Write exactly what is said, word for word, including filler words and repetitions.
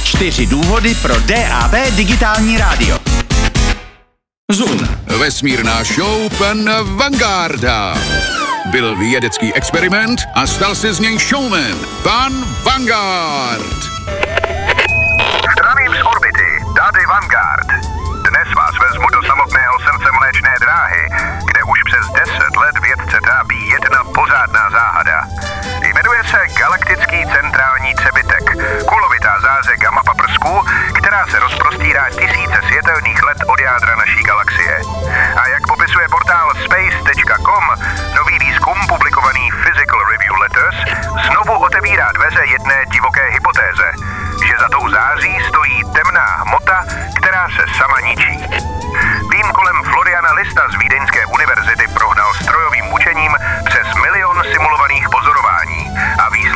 Čtyři důvody pro D A B digitální rádio. Zoom. Vesmírná show pana Vangarda. Byl vědecký experiment a stal se z něj showman. Pan Vangard. Zdravím z orbity, tady Vanguard. Dnes vás vezmu do samotného srdce Mléčné dráhy, kde už přes deset let vědce trápí jedna pořádná záhada. Jmenuje se Galaktický centrální přebytek, kulovitá záře gamma paprsků, která se rozprostírá tisíce světelných let od jádra naší galaxie. A jak popisuje portál space tečka com, nový výzkum publikovaný Physical Review Letters znovu otevírá dveře jedné divoké hypotéze, že za tou září stojí temná hmota, která se sama ničí. Tým kolem Floriana Lista z Vídeňské univerzity prohnal strojovým učením přes milion simulovaných pozorování